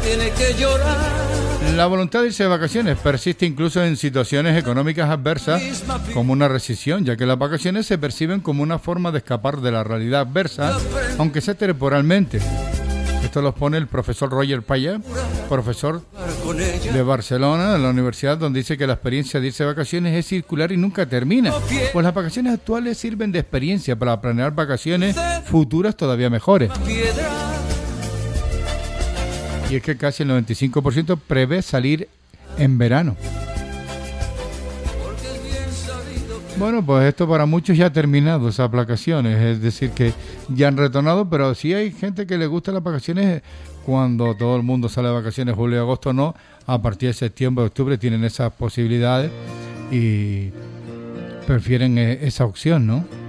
tiene que llorar. La voluntad de irse de vacaciones persiste incluso en situaciones económicas adversas como una recesión, ya que las vacaciones se perciben como una forma de escapar de la realidad adversa, aunque sea temporalmente. Esto lo pone el profesor Roger Payá, profesor de Barcelona, de la universidad, donde dice que la experiencia de irse de vacaciones es circular y nunca termina. Pues las vacaciones actuales sirven de experiencia para planear vacaciones futuras todavía mejores. Y es que casi el 95% prevé salir en verano. Bueno, pues esto para muchos ya ha terminado, esas vacaciones. Es decir, que ya han retornado, pero sí hay gente que le gusta las vacaciones cuando todo el mundo sale de vacaciones, julio y agosto no. A partir de septiembre, octubre tienen esas posibilidades y prefieren esa opción, ¿no?